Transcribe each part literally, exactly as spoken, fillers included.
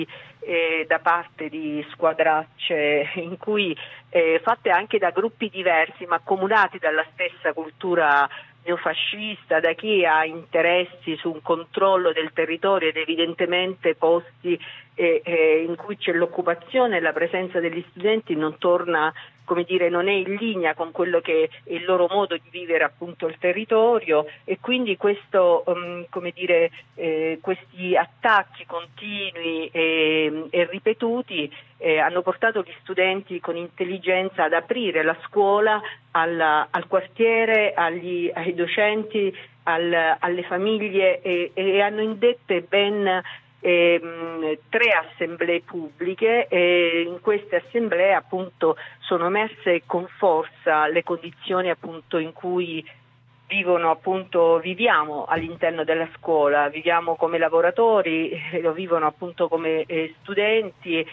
eh, da parte di squadracce in cui eh, fatte anche da gruppi diversi ma accomunati dalla stessa cultura neofascista, da chi ha interessi su un controllo del territorio ed evidentemente posti eh, eh, in cui c'è l'occupazione e la presenza degli studenti non torna, come dire, non è in linea con quello che è il loro modo di vivere appunto il territorio, e quindi questo, um, come dire, eh, questi attacchi continui e, e ripetuti eh, hanno portato gli studenti con intelligenza ad aprire la scuola al, al quartiere, agli, ai docenti, al, alle famiglie e, e hanno indette ben ehm, tre assemblee pubbliche, e in queste assemblee appunto sono messe con forza le condizioni appunto in cui vivono appunto viviamo all'interno della scuola, viviamo come lavoratori, eh, lo vivono appunto come eh, studenti,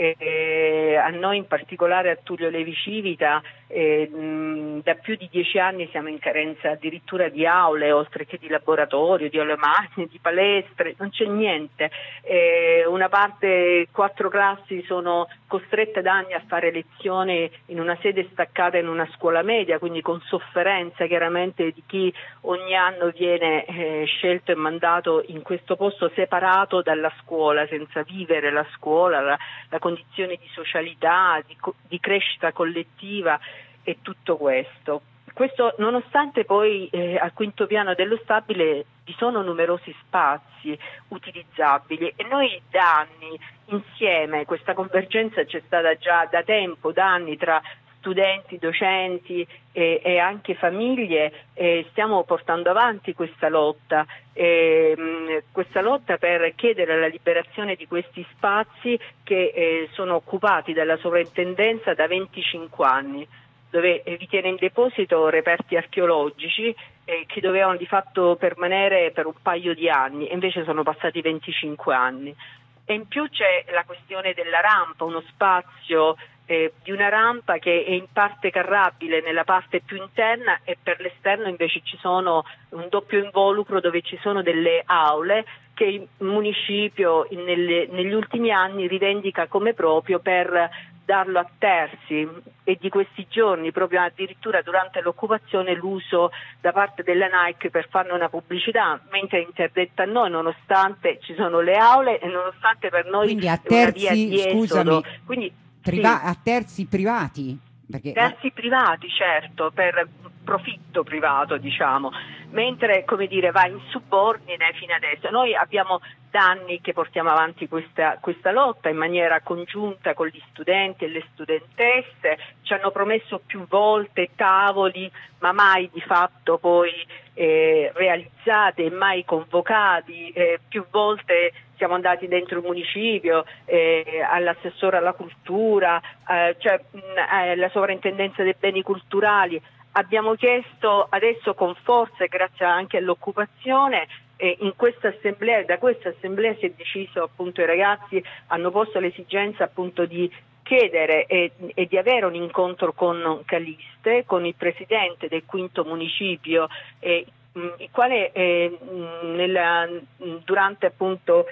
eh, a noi in particolare a Tullio Levi Civita eh, mh, da più di dieci anni siamo in carenza addirittura di aule, oltre che di laboratorio, di aule magne, di palestre, non c'è niente, eh, una parte, quattro classi sono costrette da anni a fare lezione in una sede staccata in una scuola media, quindi con sofferenza chiaramente di chi ogni anno viene eh, scelto e mandato in questo posto separato dalla scuola, senza vivere la scuola, la, la condizione di socialità, di, di crescita collettiva e tutto questo. Questo nonostante poi eh, al quinto piano dello stabile vi sono numerosi spazi utilizzabili e noi da anni insieme, questa convergenza c'è stata già da tempo, da anni tra studenti, docenti e, e anche famiglie, eh, stiamo portando avanti questa lotta, eh, mh, questa lotta per chiedere la liberazione di questi spazi che eh, sono occupati dalla sovrintendenza da venticinque anni, dove vi tiene in deposito reperti archeologici eh, che dovevano di fatto permanere per un paio di anni e invece sono passati venticinque anni. E in più c'è la questione della rampa, uno spazio eh, di una rampa che è in parte carrabile nella parte più interna e per l'esterno invece ci sono un doppio involucro dove ci sono delle aule che il municipio in, nelle, negli ultimi anni rivendica come proprio per darlo a terzi, e di questi giorni proprio addirittura durante l'occupazione l'uso da parte della Nike per farne una pubblicità, mentre è interdetta a noi nonostante ci sono le aule e nonostante per noi quindi a è una via terzi, di esodo. scusami, Quindi, priva- sì, a terzi privati? Perché, terzi privati, certo, per profitto privato, diciamo, mentre, come dire, va in subordine fino adesso. Noi abbiamo da anni che portiamo avanti questa, questa lotta in maniera congiunta con gli studenti e le studentesse, ci hanno promesso più volte tavoli, ma mai di fatto poi eh, realizzati e mai convocati, eh, più volte siamo andati dentro il municipio, eh, all'assessore alla cultura, eh, cioè mh, eh, la sovrintendenza dei beni culturali. Abbiamo chiesto adesso con forza, grazie anche all'occupazione, eh, in questa assemblea, da questa assemblea si è deciso, appunto i ragazzi hanno posto l'esigenza appunto di chiedere e, e di avere un incontro con Caliste, con il presidente del quinto municipio, eh, mh, il quale eh, mh, nella, mh, durante appunto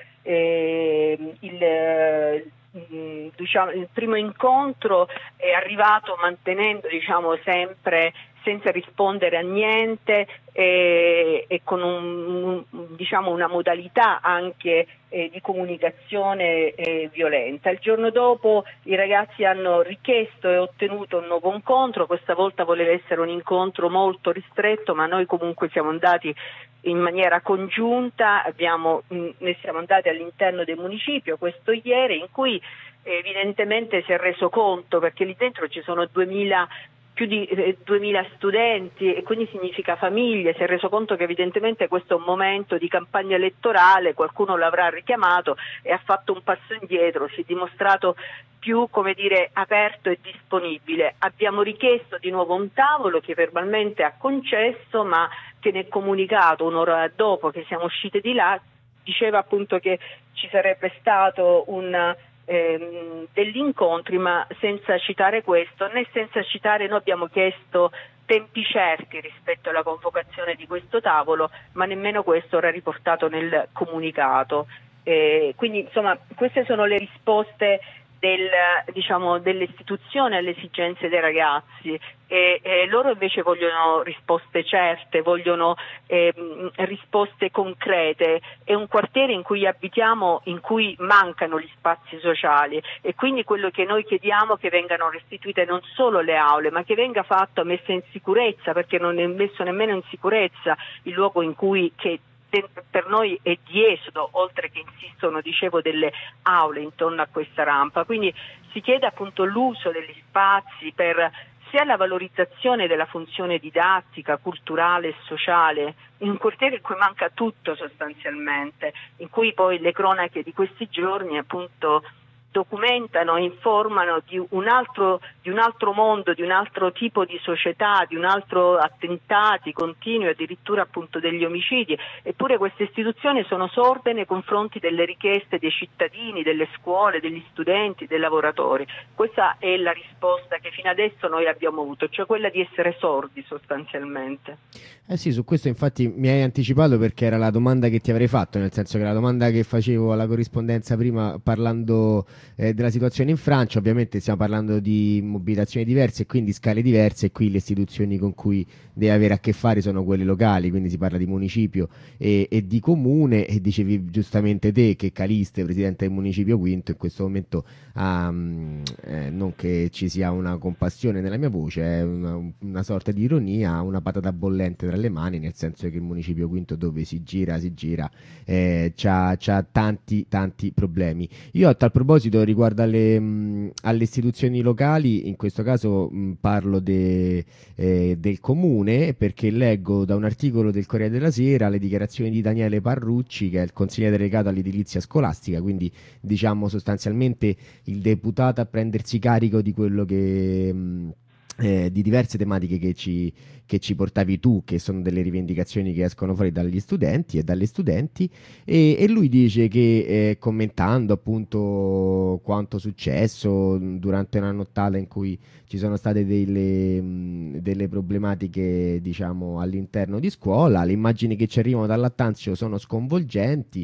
eh, il diciamo il primo incontro è arrivato mantenendo diciamo sempre senza rispondere a niente e, e con un, diciamo una modalità anche eh, di comunicazione eh, violenta. Il giorno dopo i ragazzi hanno richiesto e ottenuto un nuovo incontro, questa volta voleva essere un incontro molto ristretto, ma noi comunque siamo andati in maniera congiunta, abbiamo, mh, ne siamo andati all'interno del municipio questo ieri, in cui eh, evidentemente si è reso conto, perché lì dentro ci sono duemila più di eh, duemila studenti e quindi significa famiglie, si è reso conto che evidentemente questo è un momento di campagna elettorale, qualcuno l'avrà richiamato e ha fatto un passo indietro, si è dimostrato più, come dire, aperto e disponibile. Abbiamo richiesto di nuovo un tavolo che verbalmente ha concesso, ma che nel comunicato un'ora dopo che siamo uscite di là diceva appunto che ci sarebbe stato un ehm, degli incontri, ma senza citare questo, né senza citare, noi abbiamo chiesto tempi certi rispetto alla convocazione di questo tavolo, ma nemmeno questo era riportato nel comunicato. Eh, quindi insomma queste sono le risposte del, diciamo, dell'istituzione alle esigenze dei ragazzi, e, e loro invece vogliono risposte certe, vogliono eh, risposte concrete. È un quartiere in cui abitiamo in cui mancano gli spazi sociali, e quindi quello che noi chiediamo è che vengano restituite non solo le aule, ma che venga fatto, messa in sicurezza, perché non è messo nemmeno in sicurezza il luogo in cui che per noi è di esodo, oltre che insistono, dicevo, delle aule intorno a questa rampa. Quindi si chiede appunto l'uso degli spazi per sia la valorizzazione della funzione didattica, culturale e sociale, in un quartiere in cui manca tutto sostanzialmente, in cui poi le cronache di questi giorni appunto documentano e informano di un altro di un altro mondo, di un altro tipo di società, di un altro attentati continui, addirittura appunto degli omicidi. Eppure queste istituzioni sono sorde nei confronti delle richieste dei cittadini, delle scuole, degli studenti, dei lavoratori. Questa è la risposta che fino adesso noi abbiamo avuto, cioè quella di essere sordi sostanzialmente. Eh sì, su questo infatti mi hai anticipato, perché era la domanda che ti avrei fatto, nel senso che la domanda che facevo alla corrispondenza prima, parlando eh, della situazione in Francia, ovviamente stiamo parlando di mobilitazioni diverse e quindi scale diverse, e qui le istituzioni con cui deve avere a che fare sono quelle locali, quindi si parla di municipio e, e di comune, e dicevi giustamente te che Caliste, presidente del municipio quinto, in questo momento ha, eh, non che ci sia una compassione nella mia voce, è una, una sorta di ironia, una patata bollente tra le mani, nel senso che il municipio quinto, dove si gira, si gira, eh, c'ha, c'ha tanti tanti problemi. Io a tal proposito, riguardo alle, mh, alle istituzioni locali, in questo caso mh, parlo de, eh, del comune, perché leggo da un articolo del Corriere della Sera le dichiarazioni di Daniele Parrucci, che è il consigliere delegato all'edilizia scolastica, quindi diciamo sostanzialmente il deputato a prendersi carico di quello che... Mh, Eh, di diverse tematiche che ci, che ci portavi tu, che sono delle rivendicazioni che escono fuori dagli studenti e dalle studenti, e, e lui dice che eh, commentando appunto quanto successo durante una nottata in cui ci sono state delle, mh, delle problematiche, diciamo, all'interno di scuola, le immagini che ci arrivano dal Lattanzio sono sconvolgenti,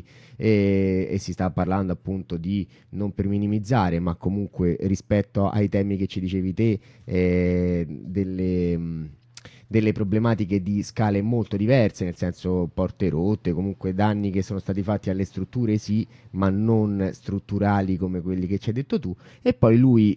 e, e si sta parlando appunto di, non per minimizzare, ma comunque rispetto ai temi che ci dicevi te, eh, delle, mh, delle problematiche di scale molto diverse, nel senso porte rotte, comunque danni che sono stati fatti alle strutture sì, ma non strutturali come quelli che ci hai detto tu. E poi lui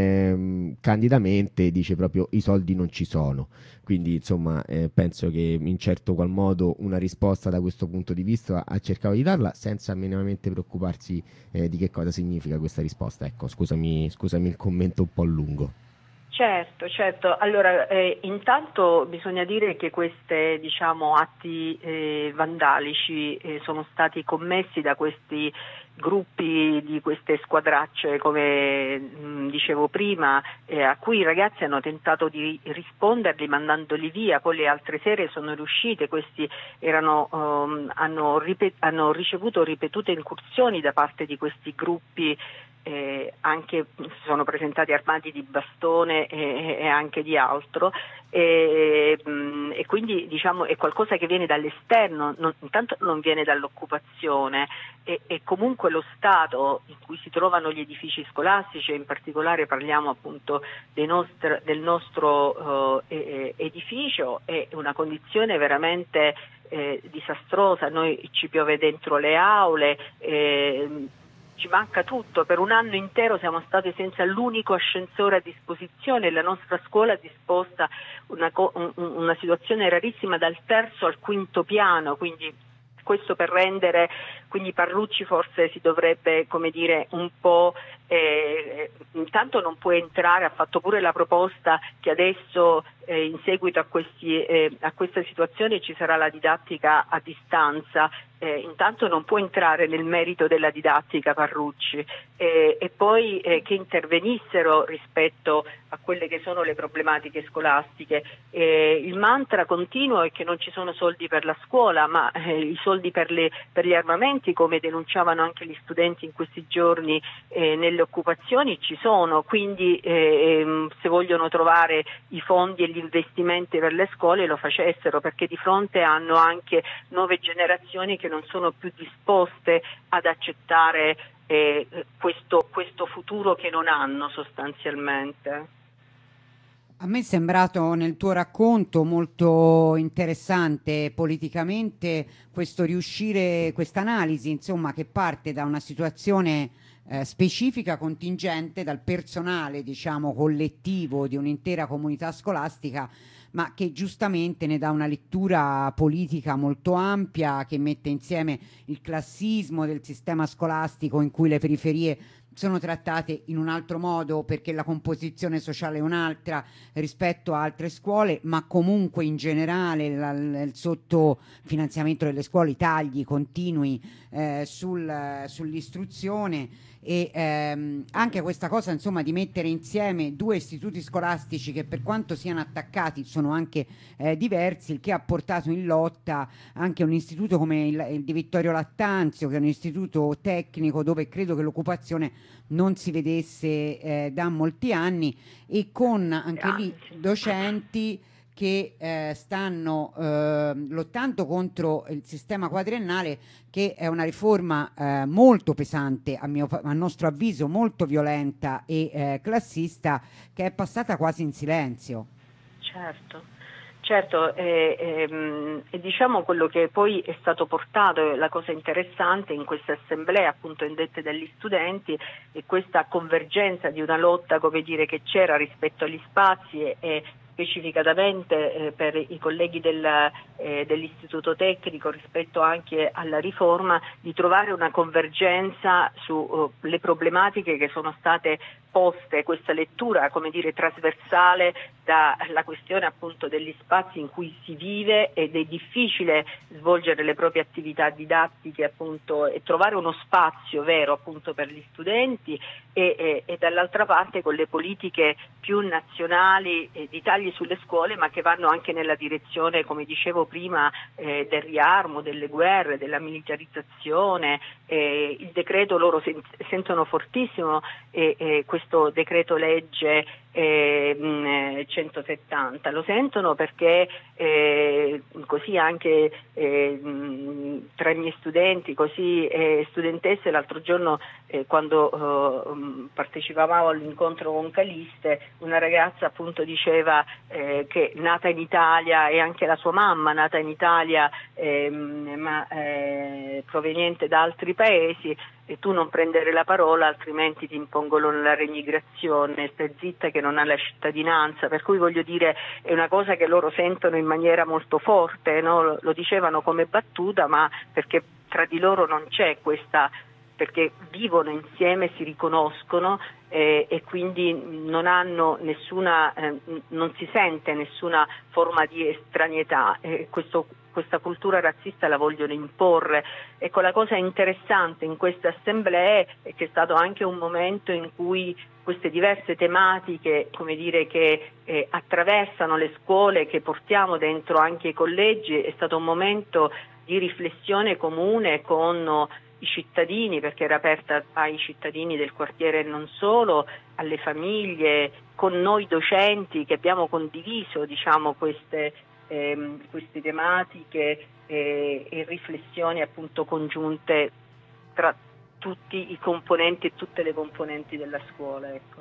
ehm, candidamente dice proprio i soldi non ci sono. Quindi insomma eh, penso che in certo qual modo una risposta da questo punto di vista ha cercato di darla, senza minimamente preoccuparsi eh, di che cosa significa questa risposta. Ecco, scusami, scusami il commento un po' lungo. Certo, certo. Allora, eh, intanto bisogna dire che questi, diciamo, atti eh, vandalici eh, sono stati commessi da questi gruppi, di queste squadracce, come mh, dicevo prima, eh, a cui i ragazzi hanno tentato di risponderli mandandoli via. Poi le altre sere sono riuscite, questi erano, um, hanno, ripet- hanno ricevuto ripetute incursioni da parte di questi gruppi. Eh, anche si sono presentati armati di bastone e, e anche di altro, e, mh, e quindi diciamo è qualcosa che viene dall'esterno, non, intanto non viene dall'occupazione, e, e comunque lo stato in cui si trovano gli edifici scolastici, e in particolare parliamo appunto dei nostri, del nostro uh, edificio, è una condizione veramente eh, disastrosa. Noi ci piove dentro le aule, eh, ci manca tutto. Per un anno intero siamo stati senza l'unico ascensore a disposizione, la nostra scuola ha disposta una, un, una situazione rarissima dal terzo al quinto piano, quindi questo per rendere, quindi Parrucci forse si dovrebbe, come dire, un po' eh, intanto non può entrare, ha fatto pure la proposta che adesso eh, in seguito a, questi, eh, a questa situazione ci sarà la didattica a distanza. Eh, intanto non può entrare nel merito della didattica Parrucci, eh, e poi eh, che intervenissero rispetto a quelle che sono le problematiche scolastiche. Eh, il mantra continuo è che non ci sono soldi per la scuola, ma eh, i soldi per, le, per gli armamenti studenti, come denunciavano anche gli studenti in questi giorni eh, nelle occupazioni, ci sono, quindi eh, se vogliono trovare i fondi e gli investimenti per le scuole lo facessero, perché di fronte hanno anche nuove generazioni che non sono più disposte ad accettare eh, questo, questo futuro che non hanno sostanzialmente. A me è sembrato nel tuo racconto molto interessante politicamente questo riuscire, questa analisi, insomma, che parte da una situazione eh, specifica, contingente, dal personale, diciamo, collettivo di un'intera comunità scolastica, ma che giustamente ne dà una lettura politica molto ampia, che mette insieme il classismo del sistema scolastico in cui le periferie sono trattate in un altro modo perché la composizione sociale è un'altra rispetto a altre scuole, ma comunque in generale la, il sottofinanziamento delle scuole, i tagli continui eh, sul, sull'istruzione e ehm, anche questa cosa, insomma, di mettere insieme due istituti scolastici che, per quanto siano attaccati, sono anche eh, diversi, il che ha portato in lotta anche un istituto come il, il di Vittorio Lattanzio, che è un istituto tecnico dove credo che l'occupazione non si vedesse eh, da molti anni, e con anche lì docenti che eh, stanno eh, lottando contro il sistema quadriennale, che è una riforma eh, molto pesante, a, mio, a nostro avviso molto violenta e eh, classista, che è passata quasi in silenzio. Certo. Certo, e eh, eh, eh, diciamo quello che poi è stato portato, la cosa interessante in queste assemblee appunto indette dagli studenti, è questa convergenza di una lotta, come dire, che c'era rispetto agli spazi e, e specificatamente eh, per i colleghi del, eh, dell'istituto tecnico rispetto anche alla riforma, di trovare una convergenza sulle uh, problematiche che sono state poste, questa lettura, come dire, trasversale dalla questione appunto degli spazi in cui si vive ed è difficile svolgere le proprie attività didattiche appunto e trovare uno spazio vero appunto per gli studenti e, e, e dall'altra parte con le politiche più nazionali eh, di tagli sulle scuole, ma che vanno anche nella direzione, come dicevo prima, eh, del riarmo, delle guerre, della militarizzazione. Eh, il decreto loro sen- sentono fortissimo eh, eh, questo decreto legge eh, centosettanta, lo sentono perché eh, così anche eh, tra i miei studenti, così eh, studentesse, l'altro giorno eh, quando eh, partecipavamo all'incontro con Caliste, una ragazza appunto diceva eh, che nata in Italia e anche la sua mamma nata in Italia eh, ma eh, proveniente da altri paesi, e tu non prendere la parola altrimenti ti impongono la remigrazione, stai zitta che non ha la cittadinanza, per cui voglio dire è una cosa che loro sentono in maniera molto forte, no? Lo dicevano come battuta, ma perché tra di loro non c'è questa, perché vivono insieme, si riconoscono eh, e quindi non hanno nessuna, eh, non si sente nessuna forma di estraneità. Eh, questo, questa cultura razzista la vogliono imporre. Ecco, la cosa interessante in queste assemblee è che è stato anche un momento in cui queste diverse tematiche, come dire, che eh, attraversano le scuole, che portiamo dentro anche i collegi, è stato un momento di riflessione comune con i cittadini, perché era aperta ai cittadini del quartiere e non solo, alle famiglie, con noi docenti che abbiamo condiviso, diciamo, queste, ehm, queste tematiche eh, e riflessioni appunto congiunte tra tutti i componenti e tutte le componenti della scuola, ecco.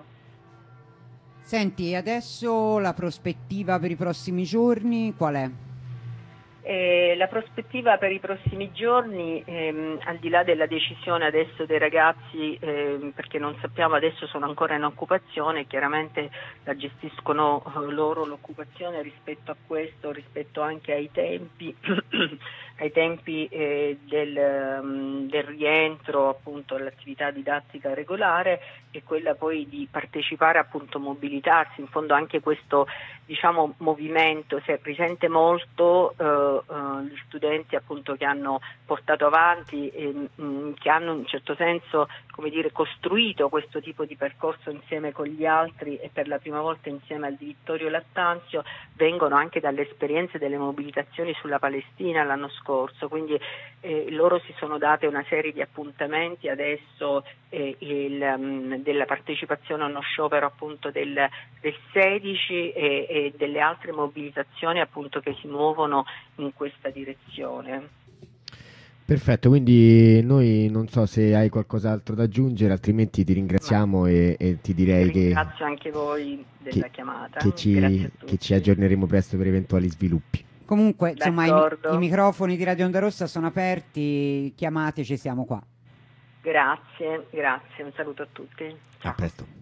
Senti, adesso la prospettiva per i prossimi giorni qual è? Eh, la prospettiva per i prossimi giorni, ehm, al di là della decisione adesso dei ragazzi, ehm, perché non sappiamo, adesso sono ancora in occupazione, chiaramente la gestiscono eh, loro l'occupazione rispetto a questo, rispetto anche ai tempi, ai tempi eh, del, um, del rientro appunto all'attività didattica regolare, e quella poi di partecipare, appunto mobilitarsi, in fondo anche questo, diciamo, movimento si risente molto eh, eh, gli studenti appunto che hanno portato avanti e mh, che hanno in un certo senso, come dire, costruito questo tipo di percorso insieme con gli altri e per la prima volta insieme al di Vittorio Lattanzio, vengono anche dalle esperienze delle mobilitazioni sulla Palestina l'anno scorso scorso, quindi eh, loro si sono date una serie di appuntamenti adesso eh, il, um, della partecipazione a uno sciopero appunto del, del sedici e, e delle altre mobilitazioni appunto che si muovono in questa direzione. Perfetto, quindi noi non so se hai qualcos'altro da aggiungere, altrimenti ti ringraziamo e, e ti direi che ringrazio anche voi della che, chiamata. Che ci, che ci aggiorneremo presto per eventuali sviluppi. Comunque, insomma, i, i microfoni di Radio Onda Rossa sono aperti, chiamateci, siamo qua. Grazie, grazie, un saluto a tutti. Ciao. A presto.